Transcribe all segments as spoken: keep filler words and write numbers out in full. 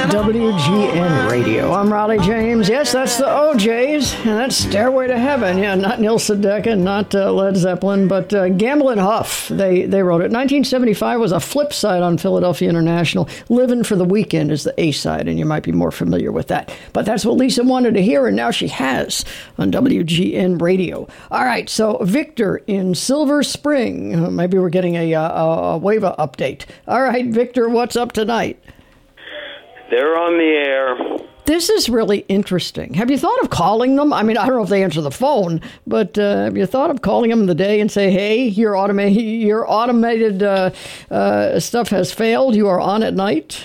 W G N Radio. I'm Raleigh James. Yes, that's the O Js, and that's Stairway to Heaven. Yeah, not Neil Sedaka, not uh, Led Zeppelin, but uh, Gamble and Huff. They they wrote it. nineteen seventy-five was a flip side on Philadelphia International. Livin' for the Weekend is the A side, and you might be more familiar with that. But that's what Lisa wanted to hear, and now she has on W G N Radio. All right, so Victor in Silver Spring. Uh, maybe we're getting a, a, a Wava update. All right, Victor, what's up tonight? They're on the air. This is really interesting. Have you thought of calling them? I mean, I don't know if they answer the phone, but uh, have you thought of calling them in the day and say, hey, your, automa- your automated uh, uh, stuff has failed. You are on at night?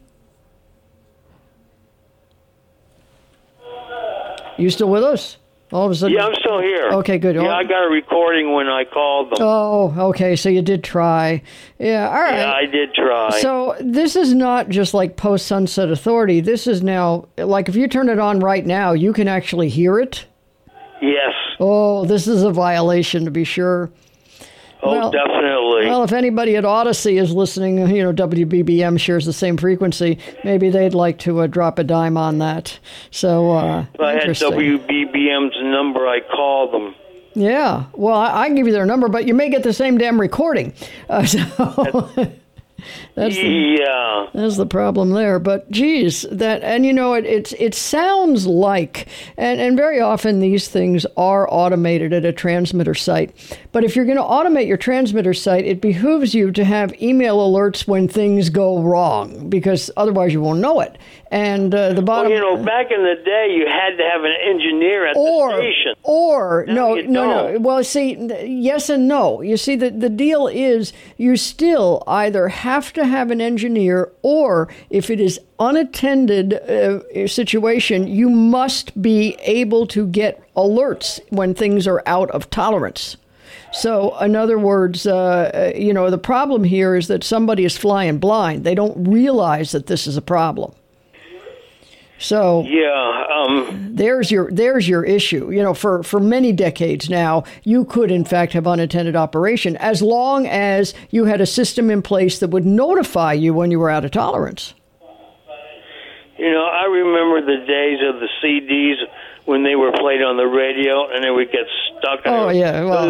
You still with us? All of a sudden, yeah, I'm still here. Okay, good. Yeah, I got a recording when I called them. Oh, okay, so you did try. Yeah, all right. Yeah, I did try. So this is not just like post-sunset authority. This is now, like if you turn it on right now, you can actually hear it? Yes. Oh, this is a violation to be sure. Oh, well, definitely. Well, if anybody at Odyssey is listening, you know, W B B M shares the same frequency. Maybe they'd like to uh, drop a dime on that. So, uh, if I had W B B M's number, I'd call them. Yeah. Well, I, I can give you their number, but you may get the same damn recording. Uh, so... That's the, yeah. That's the problem there. But geez, that and you know it it's it sounds like and, and very often these things are automated at a transmitter site. But if you're going to automate your transmitter site, it behooves you to have email alerts when things go wrong, because otherwise you won't know it. And uh, the bottom, well, you know, back in the day, you had to have an engineer at or, the station. Or now no, you no, don't. no. Well, see, yes and no. You see, the the deal is you still either have to have an engineer, or if it is unattended uh, situation, you must be able to get alerts when things are out of tolerance. So, in other words, uh, you know, the problem here is that somebody is flying blind. They don't realize that this is a problem. So yeah, um, there's your there's your issue. You know, for, for many decades now, you could in fact have unattended operation as long as you had a system in place that would notify you when you were out of tolerance. You know, I remember the days of the C Ds when they were played on the radio, and they would get stuck. Oh yeah, well,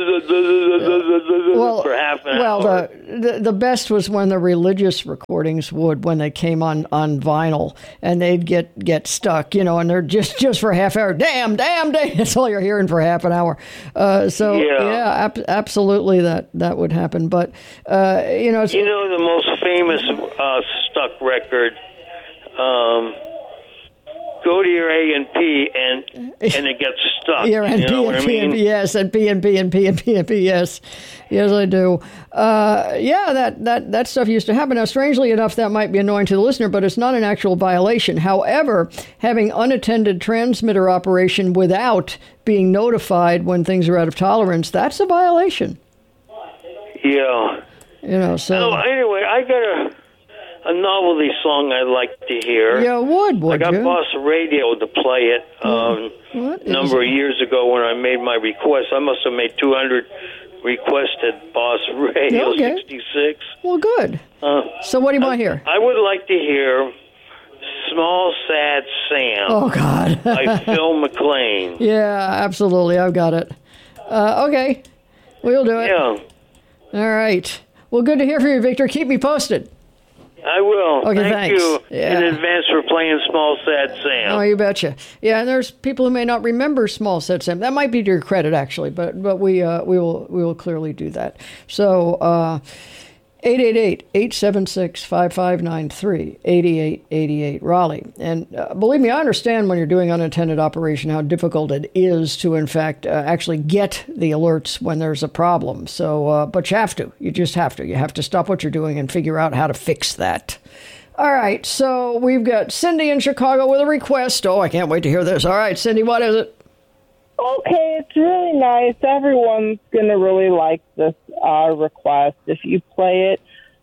well for half an well, hour. the, the the best was when the religious recordings would, when they came on, on vinyl, and they'd get, get stuck, you know, and they're just, just for a half hour. Damn, damn, damn. That's all you're hearing for half an hour. Uh, so yeah, yeah ab- absolutely, that that would happen. But uh, you know, you know, the most famous uh, stuck record. Um, Go to your A and P, and and it gets stuck. Your N P, you know what I mean? Yes, and P and P and P and P and P. Yes, yes, I do. Uh, yeah, that, that that stuff used to happen. Now, strangely enough, that might be annoying to the listener, but it's not an actual violation. However, having unattended transmitter operation without being notified when things are out of tolerance, that's a violation. Yeah. You know. So oh, anyway, I got a. A novelty song I'd like to hear. Yeah, would, would I got you? Boss Radio to play it um, a number of years ago when I made my request. I must have made two hundred requests at Boss Radio okay. sixty-six. Well, good. Uh, so what do you want to hear? I would like to hear Small Sad Sam oh, God. by Phil McLean. Yeah, absolutely. I've got it. Uh, okay. We'll do it. Yeah. All right. Well, good to hear from you, Victor. Keep me posted. I will. Okay, Thank thanks. you Yeah. in advance for playing Small Sad Sam. Oh, you betcha. Yeah, and there's people who may not remember Small Sad Sam. That might be to your credit, actually, but but we uh, we will we will clearly do that. So uh, eight eight eight, eight seven six, five five nine three, eight eight eight eight, Raleigh. And uh, believe me, I understand when you're doing unattended operation how difficult it is to, in fact, uh, actually get the alerts when there's a problem. So, uh, but you have to. You just have to. You have to stop what you're doing and figure out how to fix that. All right, so we've got Cindy in Chicago with a request. Oh, I can't wait to hear this. All right, Cindy, what is it? Okay, it's really nice. Everyone's going to really like this uh, request if you play it.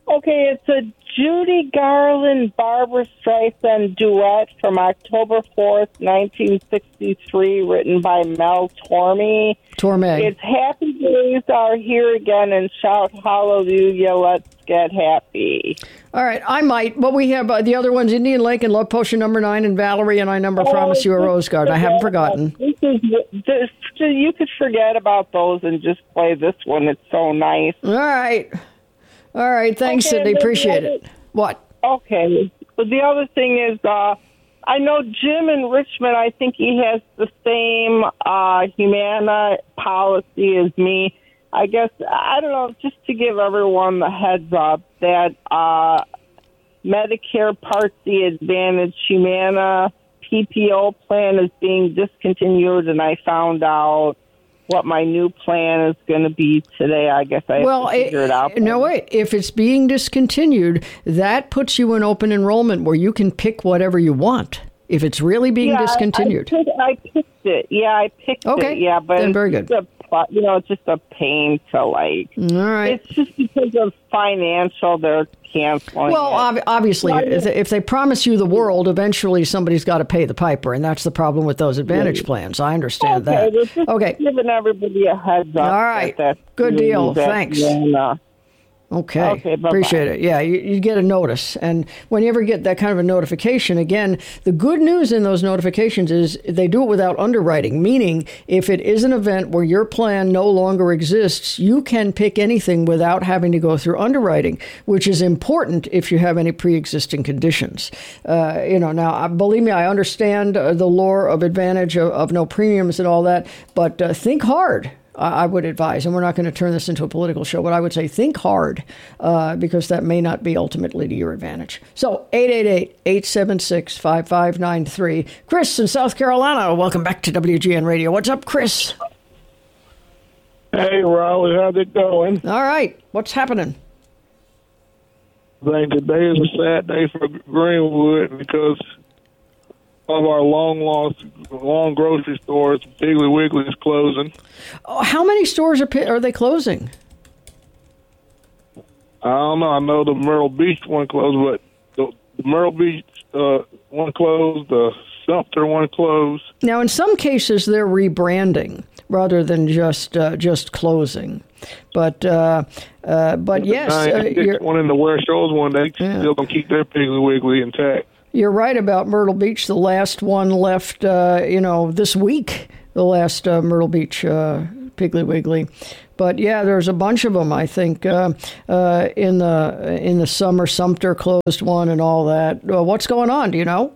Okay, it's a Judy Garland, Barbara Streisand duet from October fourth, nineteen sixty-three, written by Mel Torme. Torme. It's Happy Days Are Here Again and Shout Hallelujah, Let's Get Happy. All right, I might, but we have uh, the other ones, Indian Lake and Love Potion number nine, and Valerie and I number Oh, Promise You a Rose Garden. I haven't forgotten. This is, this, you could forget about those and just play this one. It's so nice. All right. All right, thanks, Okay, Sydney. then Appreciate the it. What? Okay. But the other thing is, uh, I know Jim in Richmond, I think he has the same uh, Humana policy as me. I guess, I don't know, just to give everyone the heads up that uh, Medicare Part C Advantage Humana P P O plan is being discontinued, and I found out what my new plan is going to be today. I guess I have well, to figure it, it out. No, wait. If it's being discontinued, that puts you in open enrollment where you can pick whatever you want. If it's really being yeah, discontinued. I, I, picked, I picked it. Yeah, I picked okay. it. Yeah, but then very good. It's a, you know, it's just a pain to like. All right. It's just because of financial, they're canceling. Well, ob- obviously, Well, if, they, if they promise you the world, eventually somebody's got to pay the piper, and that's the problem with those Advantage Right. plans. I understand okay, that. just Okay. Giving everybody a heads up. All right. That that's Good deal. that, Thanks. Yeah, Okay. Okay, bye-bye. Appreciate it. Yeah, you, you get a notice. And when you ever get that kind of a notification, again, the good news in those notifications is they do it without underwriting, meaning if it is an event where your plan no longer exists, you can pick anything without having to go through underwriting, which is important if you have any pre-existing conditions. Uh, you know, now, uh, believe me, I understand uh, the lore of Advantage of, of no premiums and all that, but uh, think hard. I would advise, and we're not going to turn this into a political show, but I would say think hard uh, because that may not be ultimately to your advantage. So eight eight eight, eight seven six, five five nine three. Chris in South Carolina, welcome back to W G N Radio. What's up, Chris? Hey, Riley, how's it going? All right. What's happening? I think today is a sad day for Greenwood because of our long lost, long grocery stores. Piggly Wiggly is closing. Oh, how many stores are are they closing? I don't know. I know the Myrtle Beach one closed, but the, the Myrtle Beach uh, one closed, the Sumter one closed. Now, in some cases, they're rebranding rather than just uh, just closing. But uh, uh, but yes, uh, you're, one in the Ware Shoals one, they Yeah. still gonna keep their Piggly Wiggly intact. You're right about Myrtle Beach. The last one left, uh, you know, this week, the last uh, Myrtle Beach uh, Piggly Wiggly. But, yeah, there's a bunch of them, I think, uh, uh, in the in the summer. Sumter closed one and all that. Uh, what's going on? Do you know?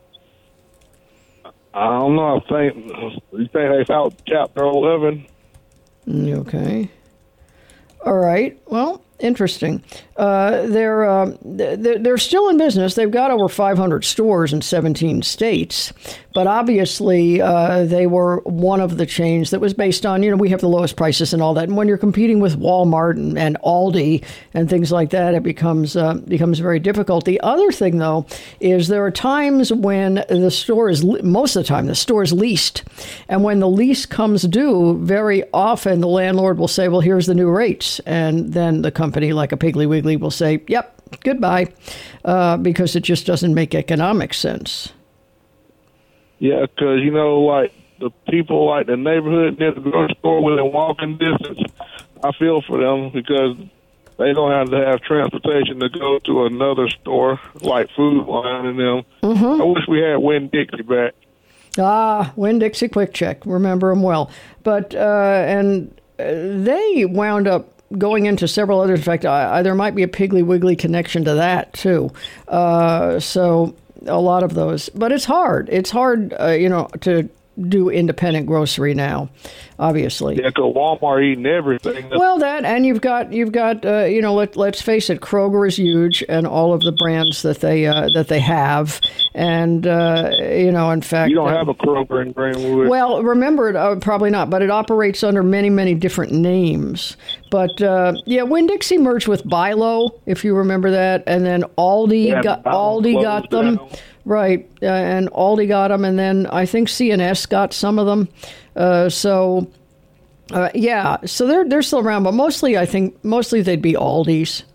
I don't know. I think, you think they found Chapter eleven. Okay. All right. Well, interesting. Uh, they're, uh, they're they're still in business. They've got over five hundred stores in seventeen states, but obviously uh, they were one of the chains that was based on, you know, we have the lowest prices and all that. And when you're competing with Walmart and, and Aldi and things like that, it becomes uh, becomes very difficult. The other thing, though, is there are times when the store is, most of the time, the store is leased. And when the lease comes due, very often the landlord will say, well, here's the new rates. And then the company, like a Piggly Wiggly, will say, yep, goodbye, uh, because it just doesn't make economic sense. Yeah, because, you know, like, the people, like, the neighborhood near the grocery store within walking distance, I feel for them because they don't have to have transportation to go to another store, like Food Line and them. Mm-hmm. I wish we had Winn-Dixie back. Ah, Winn-Dixie Quick Check. Remember them well. But, uh, and uh, they wound up going into several others. In fact, I, I, there might be a Piggly Wiggly connection to that, too. Uh, so a lot of those. But it's hard. It's hard, uh, you know, to do independent grocery now, obviously. Yeah, because Walmart eating everything. Well, that, and you've got, you've got, uh, you know, let, let's face it, Kroger is huge, and all of the brands that they uh, that they have. And, uh, you know, in fact... You don't uh, have a Kroger in Greenwood. Well, remember, it, uh, probably not, but it operates under many, many different names. But, uh, yeah, Winn-Dixie merged with Bi-Lo, if you remember that, and then Aldi Yeah, got Bi-Lo Aldi got them. down. Right, uh, and Aldi got them, and then I think C and S got some of them. Uh, so, uh, yeah, so they're they're still around, but mostly I think mostly they'd be Aldi's.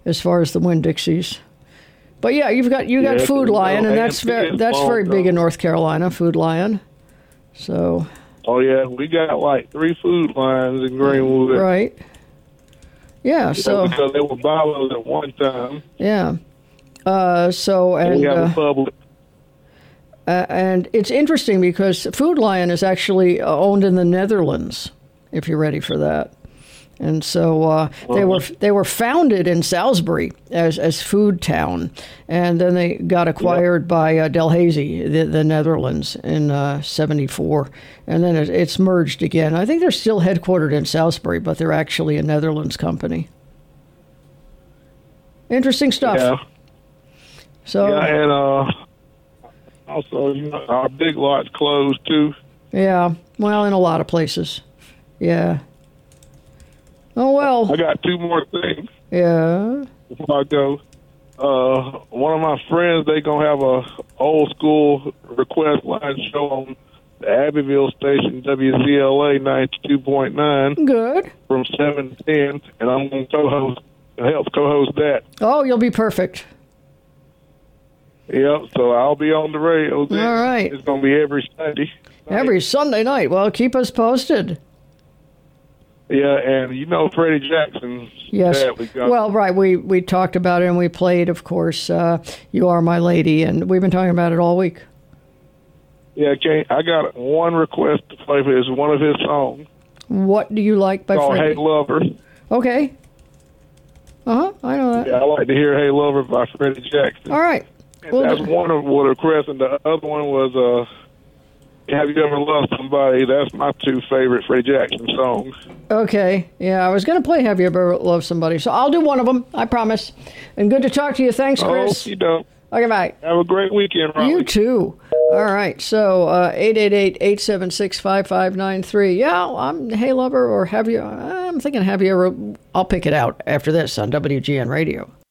as far as the Winn-Dixies. But yeah, you've got you got Yeah, Food you know, Lion, and A that's and P very is that's small, very big though. in North Carolina. Food Lion. So Oh yeah, we got like three food lines in Greenwood. right. Yeah. So because they were Bibles at one time. yeah. Uh, so And and we have uh, a public. uh, and it's interesting because Food Lion is actually uh, owned in the Netherlands. If you're ready for that. And so uh, they were they were founded in Salisbury as as Food Town, and then they got acquired yep. by uh, Delhaize, the, the Netherlands, in uh, seventy-four, and then it, it's merged again. I think they're still headquartered in Salisbury, but they're actually a Netherlands company. Interesting stuff. Yeah. So yeah, and uh, also you know, our big lot's closed too. Yeah, well, in a lot of places. Yeah. Oh, well. I got two more things. Yeah. Before I go, uh, one of my friends, they going to have a old school request line show on the Abbeville station, W Z L A ninety-two point nine. Good. From seven to ten, and I'm going to co-host, help co-host that. Oh, you'll be perfect. Yep, so I'll be on the radio then. All right. It's going to be every Sunday. Every Sunday night. Well, keep us posted. Yeah, and you know Freddie Jackson. Yes. We got. Well, right. We we talked about it and we played, of course, uh, You Are My Lady, and we've been talking about it all week. Yeah, okay. I got one request to play for his one of his songs. What do you like by called Freddie? Hey Lover. Okay. Uh-huh, I know that. Yeah, I like to hear Hey Lover by Freddie Jackson. All right. And Well, that's th- one of the requests, and the other one was uh, Have You Ever Loved Somebody? That's my two favorite Freddie Jackson songs. Okay. Yeah, I was going to play Have You Ever Loved Somebody, so I'll do one of them, I promise. And good to talk to you. Thanks, Chris. Oh, you know. Okay, bye. Have a great weekend, Ronnie. You too. All right. So uh, eight eight eight, eight seven six, five five nine three. Yeah, I'm Hey Lover, or have you, I'm thinking have you ever, I'll pick it out after this on W G N Radio.